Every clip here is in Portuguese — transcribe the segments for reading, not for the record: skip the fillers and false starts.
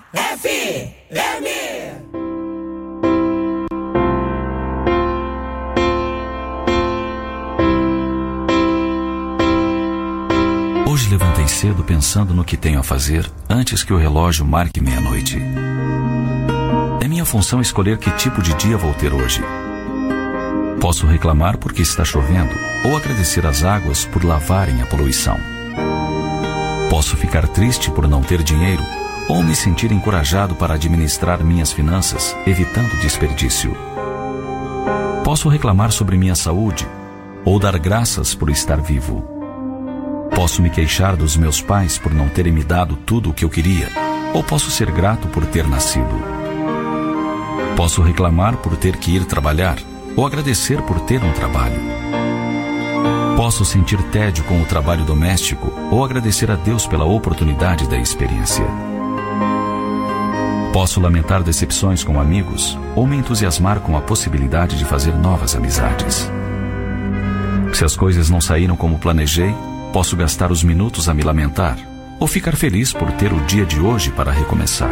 Hoje levantei cedo pensando no que tenho a fazer antes que o relógio marque meia-noite. É minha função escolher que tipo de dia vou ter hoje. Posso reclamar porque está chovendo ou agradecer às águas por lavarem a poluição. Posso ficar triste por não ter dinheiro ou me sentir encorajado para administrar minhas finanças, evitando desperdício. Posso reclamar sobre minha saúde ou dar graças por estar vivo. Posso me queixar dos meus pais por não terem me dado tudo o que eu queria, ou posso ser grato por ter nascido. Posso reclamar por ter que ir trabalhar, ou agradecer por ter um trabalho. Posso sentir tédio com o trabalho doméstico, ou agradecer a Deus pela oportunidade da experiência. Posso lamentar decepções com amigos, ou me entusiasmar com a possibilidade de fazer novas amizades. Se as coisas não saíram como planejei, posso gastar os minutos a me lamentar, ou ficar feliz por ter o dia de hoje para recomeçar.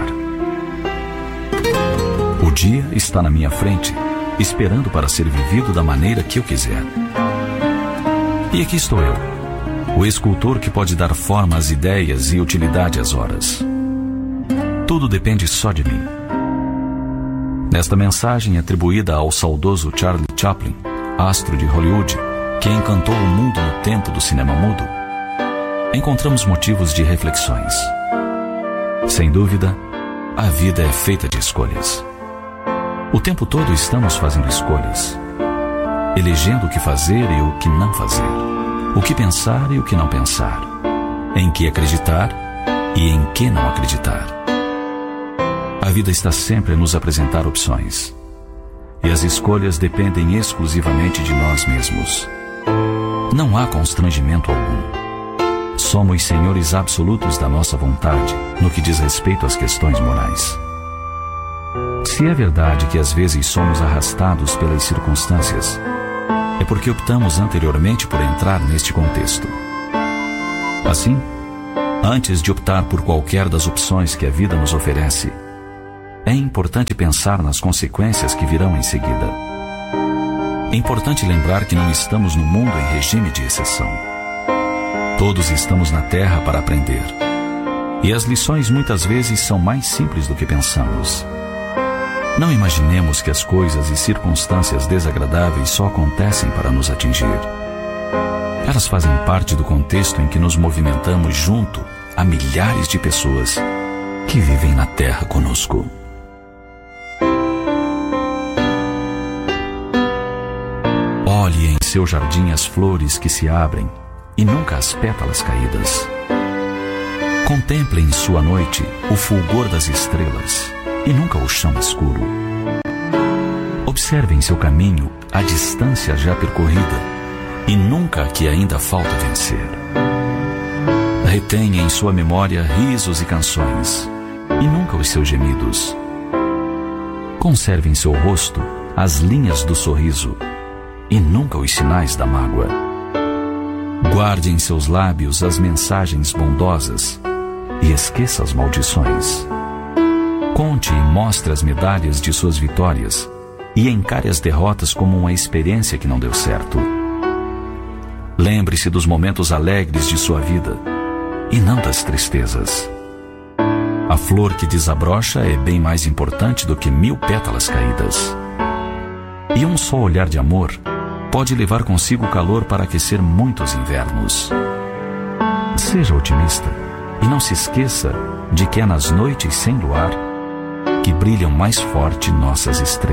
O dia está na minha frente, esperando para ser vivido da maneira que eu quiser. E aqui estou eu, o escultor que pode dar forma às ideias e utilidade às horas. Tudo depende só de mim. Nesta mensagem atribuída ao saudoso Charlie Chaplin, astro de Hollywood, que encantou o mundo no tempo do cinema mudo, encontramos motivos de reflexões. Sem dúvida, a vida é feita de escolhas. O tempo todo estamos fazendo escolhas, elegendo o que fazer e o que não fazer, o que pensar e o que não pensar, em que acreditar e em que não acreditar. A vida está sempre a nos apresentar opções, e as escolhas dependem exclusivamente de nós mesmos. Não há constrangimento algum. Somos senhores absolutos da nossa vontade no que diz respeito às questões morais. Se é verdade que às vezes somos arrastados pelas circunstâncias, é porque optamos anteriormente por entrar neste contexto. Assim, antes de optar por qualquer das opções que a vida nos oferece, é importante pensar nas consequências que virão em seguida. É importante lembrar que não estamos no mundo em regime de exceção. Todos estamos na Terra para aprender. E as lições muitas vezes são mais simples do que pensamos. Não imaginemos que as coisas e circunstâncias desagradáveis só acontecem para nos atingir. Elas fazem parte do contexto em que nos movimentamos junto a milhares de pessoas que vivem na Terra conosco. Olhe em seu jardim as flores que se abrem e nunca as pétalas caídas. Contemple em sua noite o fulgor das estrelas e nunca o chão escuro. Observe em seu caminho a distância já percorrida e nunca a que ainda falta vencer. Retenha em sua memória risos e canções e nunca os seus gemidos. Conserve em seu rosto as linhas do sorriso e nunca os sinais da mágoa. Guarde em seus lábios as mensagens bondosas e esqueça as maldições. Conte e mostre as medalhas de suas vitórias e encare as derrotas como uma experiência que não deu certo. Lembre-se dos momentos alegres de sua vida e não das tristezas. A flor que desabrocha é bem mais importante do que 1000 pétalas caídas. E um só olhar de amor pode levar consigo calor para aquecer muitos invernos. Seja otimista e não se esqueça de que é nas noites sem luar que brilham mais forte nossas estrelas.